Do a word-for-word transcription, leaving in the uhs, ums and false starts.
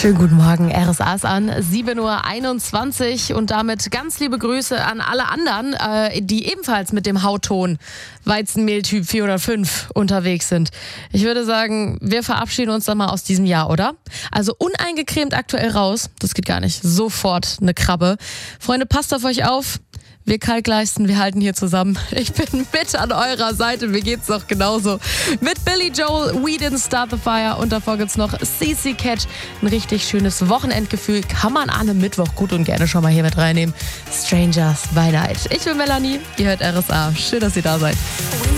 Schönen guten Morgen, R S A ist an, sieben Uhr einundzwanzig und damit ganz liebe Grüße an alle anderen, äh, die ebenfalls mit dem Hautton Weizenmehltyp vierhundertfünf unterwegs sind. Ich würde sagen, wir verabschieden uns dann mal aus diesem Jahr, oder? Also uneingecremt aktuell raus, das geht gar nicht, sofort eine Krabbe. Freunde, passt auf euch auf. Wir Kalkleisten, wir halten hier zusammen. Ich bin mit an eurer Seite, mir geht's doch genauso. Mit Billy Joel, We Didn't Start the Fire und davor gibt's noch C C Catch. Ein richtig schönes Wochenendgefühl, kann man an einem Mittwoch gut und gerne schon mal hier mit reinnehmen. Strangers by Night. Ich bin Melanie, ihr hört R S A. Schön, dass ihr da seid.